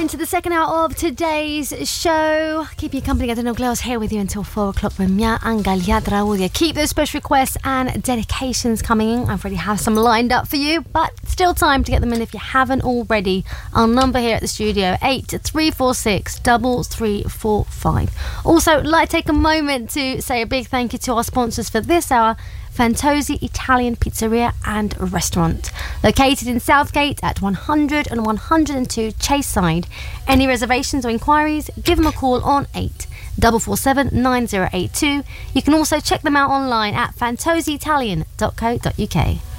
into the second hour of today's show. Keep you company. I don't know, Glow's here with you until 4 o'clock with Mia and Galiat Raudia. Keep those special requests and dedications coming in. I've already have some lined up for you, but still time to get them in if you haven't already. Our number here at the studio, 8346 3345. Also, like to take a moment to say a big thank you to our sponsors for this hour, Fantozzi Italian Pizzeria and Restaurant, located in Southgate at 100 and 102 Chase Side. Any reservations or inquiries, give them a call on 8447 9082. You can also check them out online at fantozziitalian.co.uk.